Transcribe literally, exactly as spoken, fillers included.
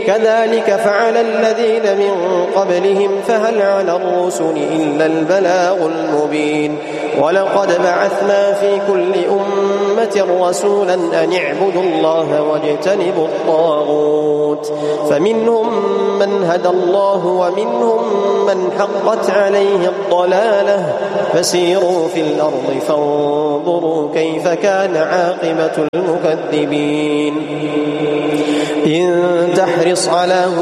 كذلك فعل الذين من قبلهم فهل على الرسل إلا البلاغ المبين ولقد بعثنا في كل أمة رسولا أن اعبدوا الله واجتنبوا الطاغوت فمنهم من هدى الله ومنهم من حقت عليه الضلالة فسيروا في الأرض فانظروا كيف كان عاقبة المكذبين إن تحرص على